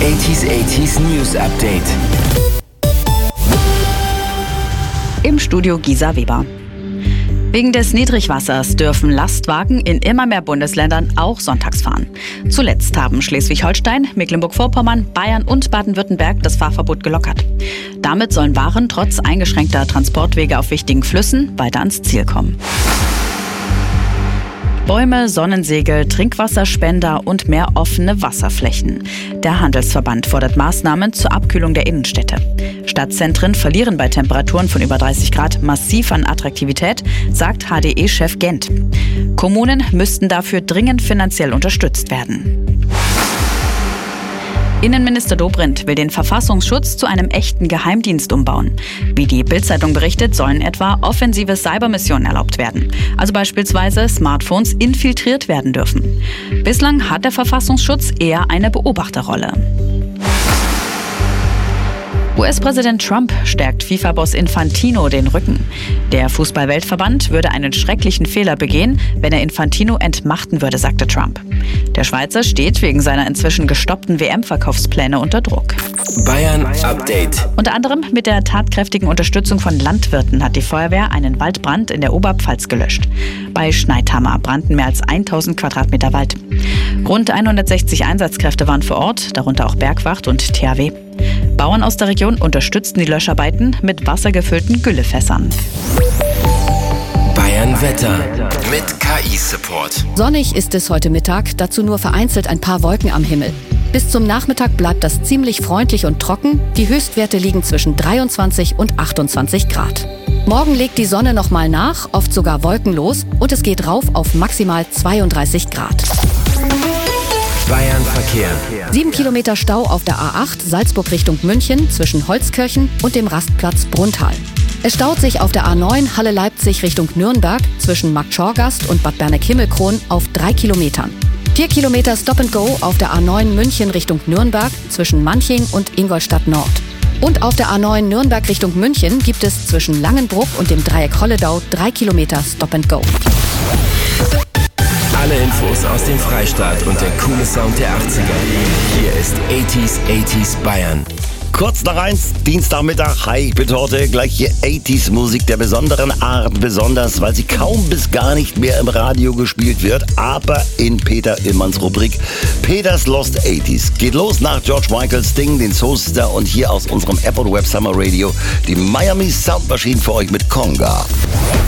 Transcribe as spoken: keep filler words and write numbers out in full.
achtziger achtziger News Update. Im Studio Gisa Weber. Wegen des Niedrigwassers dürfen Lastwagen in immer mehr Bundesländern auch sonntags fahren. Zuletzt haben Schleswig-Holstein, Mecklenburg-Vorpommern, Bayern und Baden-Württemberg das Fahrverbot gelockert. Damit sollen Waren trotz eingeschränkter Transportwege auf wichtigen Flüssen weiter ans Ziel kommen. Bäume, Sonnensegel, Trinkwasserspender und mehr offene Wasserflächen. Der Handelsverband fordert Maßnahmen zur Abkühlung der Innenstädte. Stadtzentren verlieren bei Temperaturen von über dreißig Grad massiv an Attraktivität, sagt H D E-Chef Gent. Kommunen müssten dafür dringend finanziell unterstützt werden. Innenminister Dobrindt will den Verfassungsschutz zu einem echten Geheimdienst umbauen. Wie die Bild-Zeitung berichtet, sollen etwa offensive Cybermissionen erlaubt werden. Also beispielsweise Smartphones infiltriert werden dürfen. Bislang hat der Verfassungsschutz eher eine Beobachterrolle. U S-Präsident Trump stärkt FIFA-Boss Infantino den Rücken. Der Fußball-Weltverband würde einen schrecklichen Fehler begehen, wenn er Infantino entmachten würde, sagte Trump. Der Schweizer steht wegen seiner inzwischen gestoppten W M-Verkaufspläne unter Druck. Bayern Update. Unter anderem mit der tatkräftigen Unterstützung von Landwirten hat die Feuerwehr einen Waldbrand in der Oberpfalz gelöscht. Bei Schneidhammer brannten mehr als tausend Quadratmeter Wald. Rund hundertsechzig Einsatzkräfte waren vor Ort, darunter auch Bergwacht und T H W. Bauern aus der Region unterstützten die Löscharbeiten mit wassergefüllten Güllefässern. Bayern Wetter mit K I-Support. Sonnig ist es heute Mittag, dazu nur vereinzelt ein paar Wolken am Himmel. Bis zum Nachmittag bleibt das ziemlich freundlich und trocken. Die Höchstwerte liegen zwischen dreiundzwanzig und achtundzwanzig Grad. Morgen legt die Sonne nochmal nach, oft sogar wolkenlos, und es geht rauf auf maximal zweiunddreißig Grad. Bayern Verkehr. Sieben Kilometer Stau auf der A acht Salzburg Richtung München zwischen Holzkirchen und dem Rastplatz Brunntal. Es staut sich auf der A neun Halle-Leipzig Richtung Nürnberg zwischen Marktschorgast und Bad Berneck-Himmelkron auf drei Kilometern. Vier Kilometer Stop and Go auf der A neun München Richtung Nürnberg zwischen Manching und Ingolstadt Nord. Und auf der A neun Nürnberg Richtung München gibt es zwischen Langenbruck und dem Dreieck Holledau drei Kilometer Stop and Go. Alle Infos aus dem Freistaat und der coole Sound der achtziger. Hier ist achtziger achtziger Bayern. Kurz nach eins, Dienstagmittag. Hi, ich bin heute gleich hier achtziger Musik der besonderen Art. Besonders, weil sie kaum bis gar nicht mehr im Radio gespielt wird. Aber in Peter Illmanns Rubrik Peters Lost achtziger geht los nach George Michael, Sting, den Soulsister und hier aus unserem App und Web Summer Radio die Miami Sound Machine für euch mit Conga.